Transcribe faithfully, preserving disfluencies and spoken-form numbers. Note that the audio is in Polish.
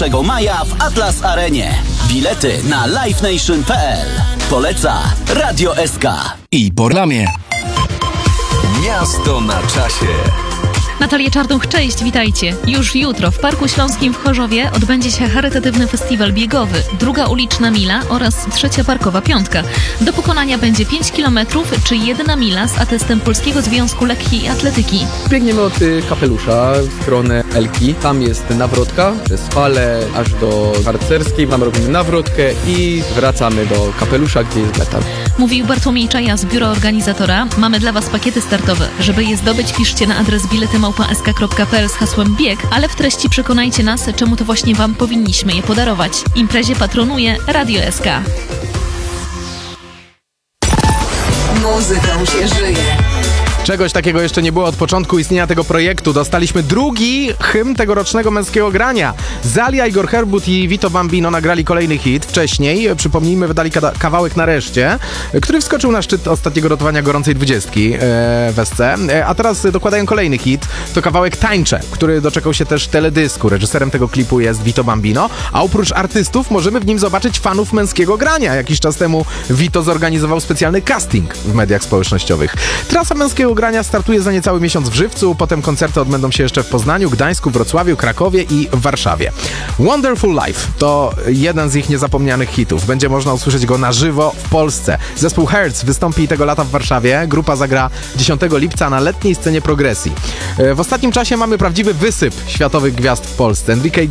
pierwszego maja w Atlas Arenie. Bilety na live nation kropka p l. Poleca Radio S K. I po reklamie. Miasto na czasie. Natalia Czarnuch, cześć, witajcie. Już jutro w Parku Śląskim w Chorzowie odbędzie się charytatywny festiwal biegowy, druga uliczna mila oraz trzecia parkowa piątka. Do pokonania będzie pięć kilometrów czy jedna mila z atestem Polskiego Związku Lekkiej Atletyki. Biegniemy od y, kapelusza w stronę Elki. Tam jest nawrotka przez falę aż do harcerskiej. Tam robimy nawrotkę i wracamy do kapelusza, gdzie jest meta. Mówił Bartłomiej Czaja z biura organizatora. Mamy dla Was pakiety startowe. Żeby je zdobyć, piszcie na adres bilety małpa s k kropka p l z hasłem bieg, ale w treści przekonajcie nas, czemu to właśnie Wam powinniśmy je podarować. Imprezie patronuje Radio S K. Muzyką się żyje. Czegoś takiego jeszcze nie było od początku istnienia tego projektu. Dostaliśmy drugi hymn tegorocznego męskiego grania. Zalia, Igor Herbut i Vito Bambino nagrali kolejny hit. Wcześniej, przypomnijmy, wydali kada- kawałek Nareszcie, który wskoczył na szczyt ostatniego rotowania Gorącej Dwudziestki e, w S C. E, a teraz dokładają kolejny hit. To kawałek Tańczę, który doczekał się też teledysku. Reżyserem tego klipu jest Vito Bambino, a oprócz artystów możemy w nim zobaczyć fanów męskiego grania. Jakiś czas temu Vito zorganizował specjalny casting w mediach społecznościowych. Trasa męskiego grania startuje za niecały miesiąc w Żywcu, potem koncerty odbędą się jeszcze w Poznaniu, Gdańsku, Wrocławiu, Krakowie i w Warszawie. Wonderful Life to jeden z ich niezapomnianych hitów. Będzie można usłyszeć go na żywo w Polsce. Zespół Hertz wystąpi tego lata w Warszawie. Grupa zagra dziesiątego lipca na letniej scenie Progresji. W ostatnim czasie mamy prawdziwy wysyp światowych gwiazd w Polsce. Enrique